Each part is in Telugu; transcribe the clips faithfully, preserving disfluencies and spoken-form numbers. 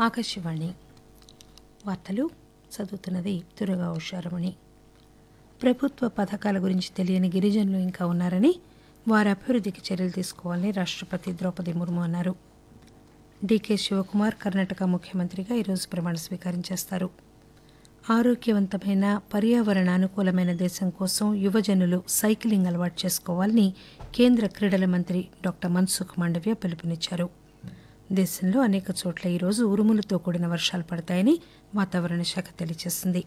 ఆకాశవాణి వార్తలు చదువుతున్నది దుర్గా ఉషారమణి. ప్రభుత్వ పథకాల గురించి తెలియని గిరిజనులు ఇంకా ఉన్నారని, వారి అభివృద్ధికి చర్యలు తీసుకోవాలని రాష్టపతి ద్రౌపది ముర్ము అన్నారు. డీకే శివకుమార్ కర్ణాటక ముఖ్యమంత్రిగా ఈరోజు ప్రమాణ స్వీకారం చేస్తారు. ఆరోగ్యవంతమైన పర్యావరణ అనుకూలమైన దేశం కోసం యువజనులు సైకిలింగ్ అలవాటు చేసుకోవాలని కేంద్ర క్రీడల మంత్రి డాక్టర్ మన్సుఖ్ మాండవ్య పిలుపునిచ్చారు. దేశంలో అనేక చోట్ల ఈరోజు ఉరుములతో కూడిన వర్షాలు పడతాయని వాతావరణ శాఖ తెలియజేసింది.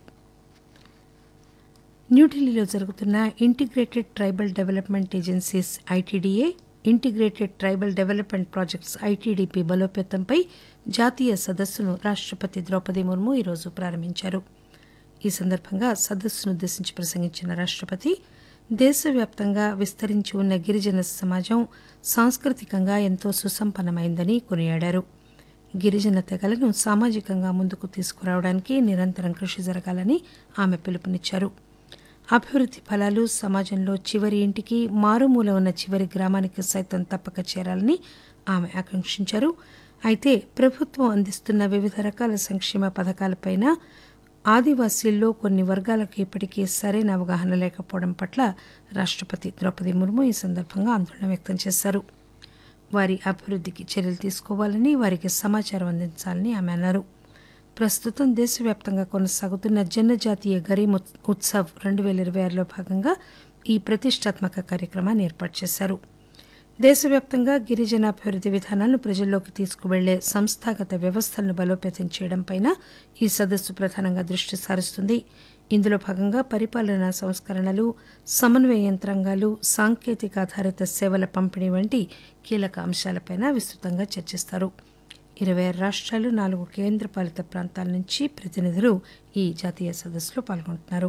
న్యూఢిల్లీలో జరుగుతున్న integrated tribal development agencies ITDA, integrated tribal development projects ITDP బలోపేతంపై జాతీయ సదస్సును రాష్టపతి ద్రౌపది ముర్ము ఈరోజు ప్రారంభించారు. ఈ సందర్భంగా సదస్సునుద్దేశించి ప్రసంగించిన రాష్టపతి దేశవ్యాప్తంగా విస్తరించి ఉన్న గిరిజన సమాజం సాంస్కృతికంగా ఎంతో సుసంపన్నమైందని కొనియాడారు. గిరిజన తెగలను సామాజికంగా ముందుకు తీసుకురావడానికి నిరంతరం కృషి జరగాలని ఆమె పిలుపునిచ్చారు. అభివృద్ధి ఫలాలు సమాజంలో చివరి ఇంటికి, మారుమూల ఉన్న చివరి గ్రామానికి సైతం తప్పక చేరాలని ఆమె ఆకాంక్షించారు. అయితే ప్రభుత్వం అందిస్తున్న వివిధ రకాల సంక్షేమ పథకాలపైన ఆదివాసీల్లో కొన్ని వర్గాలకు ఇప్పటికీ సరైన అవగాహన లేకపోవడం పట్ల రాష్టపతి ద్రౌపది ముర్ము ఈ సందర్భంగా ఆందోళన వ్యక్తం చేశారు. వారి అభివృద్ధికి చర్యలు తీసుకోవాలని, వారికి సమాచారం అందించాలని ఆమె అన్నారు. ప్రస్తుతం దేశవ్యాప్తంగా కొనసాగుతున్న జనజాతీయ గరీబ్ ఉత్సవ్ రెండు వేల ఇరవై ఆరులో భాగంగా ఈ ప్రతిష్టాత్మక కార్యక్రమాన్ని ఏర్పాటు చేశారు. దేశవ్యాప్తంగా గిరిజన అభివృద్ధి విధానాలను ప్రజల్లోకి తీసుకువెళ్లే సంస్థాగత వ్యవస్థలను బలోపేతం చేయడంపైన ఈ సదస్సు ప్రధానంగా దృష్టి సారిస్తుంది. ఇందులో భాగంగా పరిపాలనా సంస్కరణలు, సమన్వయ యంత్రాంగాలు, సాంకేతిక ఆధారిత సేవల పంపిణీ వంటి కీలక అంశాలపైన విస్తృతంగా చర్చిస్తారు. ఇరవై ఆరు రాష్ట్రాలు, నాలుగు కేంద్రపాలిత ప్రాంతాల నుంచి ప్రతినిధులు ఈ జాతీయ సదస్సులో పాల్గొంటున్నారు.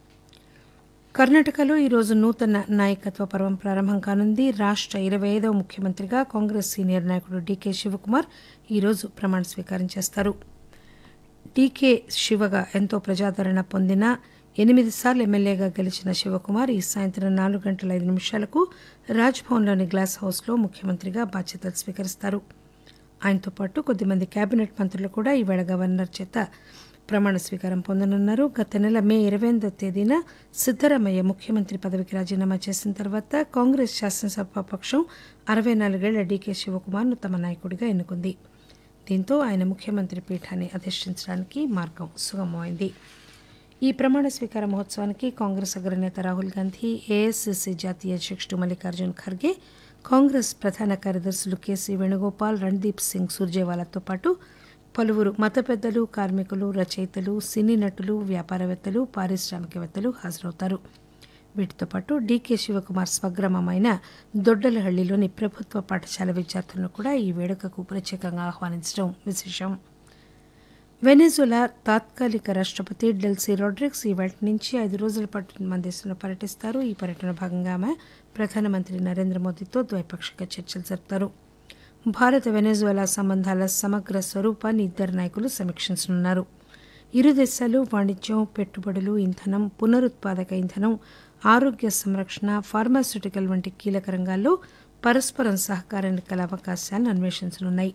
కర్ణాటకలో ఈరోజు నూతన నాయకత్వ పర్వం ప్రారంభం కానుంది. రాష్ట ఇరవై ఐదవ ముఖ్యమంత్రిగా కాంగ్రెస్ సీనియర్ నాయకుడు డీకే శివకుమార్ ఈరోజు ప్రమాణ స్వీకారం చేస్తారు. డీకే శివగా ఎంతో ప్రజాదరణ పొందిన, ఎనిమిది సార్లు ఎమ్మెల్యేగా గెలిచిన శివకుమార్ ఈ సాయంత్రం నాలుగు గంటల ఐదు నిమిషాలకు రాజ్భవన్లోని గ్లాస్ హౌస్లో ముఖ్యమంత్రిగా బాధ్యతలు స్వీకరిస్తారు. ఆయనతో పాటు కొద్దిమంది కేబినెట్ మంత్రులు కూడా ఈవేళ గవర్నర్ చేత ప్రమాణ స్వీకారం పొందనున్నారు. గత నెల మే ఇరవై ఎనిమిదో తేదీన సిద్దరామయ్య ముఖ్యమంత్రి పదవికి రాజీనామా చేసిన తర్వాత కాంగ్రెస్ శాసనసభాపక్షం అరవై నాలుగేళ్ల డీకే శివకుమార్ను తమ నాయకుడిగా ఎన్నుకుంది. దీంతో ఆయన ముఖ్యమంత్రి పీఠాన్ని అధిష్ఠించడానికి మార్గం సుగమమైంది. ఈ ప్రమాణ స్వీకార మహోత్సవానికి కాంగ్రెస్ అగ్రనేత రాహుల్ గాంధీ, ఏఐసీసీ జాతీయ అధ్యక్షుడు మల్లికార్జున్ ఖర్గే, కాంగ్రెస్ ప్రధాన కార్యదర్శులు కేసీ వేణుగోపాల్, రణ్దీప్ సింగ్ సూర్జేవాలాతో పాటు పలువురు మత పెద్దలు, కార్మికులు, రచయితలు, సినీ నటులు, వ్యాపారవేత్తలు, పారిశ్రామికవేత్తలు హాజరవుతారు. వీటితో పాటు డీకే శివకుమార్ స్వగ్రామమైన దొడ్డలహళ్లిలోని ప్రభుత్వ పాఠశాల విద్యార్థులను కూడా ఈ వేడుకకు ప్రత్యేకంగా ఆహ్వానించడం విశేషం. వెనెజులా తాత్కాలిక రాష్టపతి డెల్సీ రోడ్రిగ్స్ ఈ వేళ నుంచి ఐదు రోజుల పాటు మన దేశంలో పర్యటిస్తారు. ఈ పర్యటన భాగంగా ఆమె ప్రధానమంత్రి నరేంద్ర మోదీతో ద్వైపాక్షిక చర్చలు జరుపుతారు. భారత వెనెజులా సంబంధాల సమగ్ర స్వరూపాన్ని ఇద్దరు నాయకులు సమీక్షించనున్నారు. ఇరు దేశాలు వాణిజ్యం, పెట్టుబడులు, ఇంధనం, పునరుత్పాదక ఇంధనం, ఆరోగ్య సంరక్షణ, ఫార్మాస్యూటికల్ వంటి కీలక రంగాల్లో పరస్పరం సహకారానికి గల అవకాశాలను అన్వేషించనున్నాయి.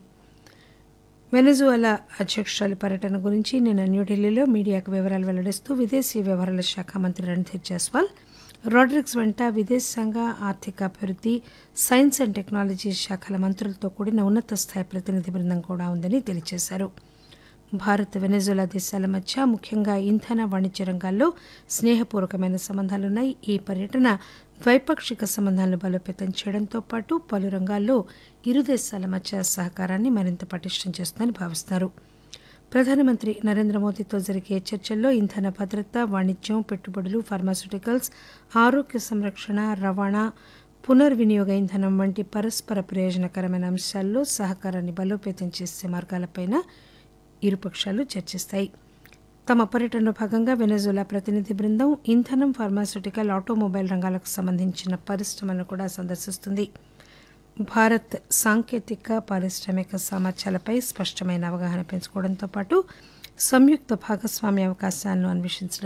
వెనెజులా అధ్యక్షురాలి పర్యటన గురించి నిన్న న్యూఢిల్లీలో మీడియాకు వివరాలు వెల్లడిస్తూ విదేశీ వ్యవహారాల శాఖ మంత్రి రణ్ధీర్ జైస్వాల్, రోడ్రిగ్స్ వెంట విదేశాంగ, ఆర్థికాభివృద్ధి, సైన్స్ అండ్ టెక్నాలజీ శాఖల మంత్రులతో కూడిన ఉన్నత స్థాయి ప్రతినిధి బృందం కూడా ఉందని తెలియజేశారు. భారత్, వెనెజులా దేశాల మధ్య ముఖ్యంగా ఇంధన, వాణిజ్య రంగాల్లో స్నేహపూర్వకమైన సంబంధాలున్నాయి. ఈ పర్యటన ద్వైపాక్షిక సంబంధాలను బలోపేతం చేయడంతో పాటు పలు రంగాల్లో ఇరు దేశాల మధ్య సహకారాన్ని మరింత పటిష్టం చేస్తుందని భావిస్తున్నారు. ప్రధానమంత్రి నరేంద్ర మోదీతో జరిగే చర్చల్లో ఇంధన భద్రత, వాణిజ్యం, పెట్టుబడులు, ఫార్మాస్యూటికల్స్, ఆరోగ్య సంరక్షణ, రవాణా, పునర్వినియోగ ఇంధనం వంటి పరస్పర ప్రయోజనకరమైన అంశాల్లో సహకారాన్ని బలోపేతం చేసే మార్గాలపైన ఇరుపక్షాలు చర్చిస్తాయి. తమ పర్యటనలో భాగంగా వెనెజులా ప్రతినిధి బృందం ఇంధనం, ఫార్మాస్యూటికల్, ఆటోమొబైల్ రంగాలకు సంబంధించిన పరిశ్రమలను కూడా సందర్శిస్తుంది. భారత్ సాంకేతిక, పారిశ్రామిక సామర్థ్యాలపై స్పష్టమైన అవగాహన పెంచుకోవడంతో పాటు సంయుక్త భాగస్వామ్య అవకాశాలను అన్వేషించడం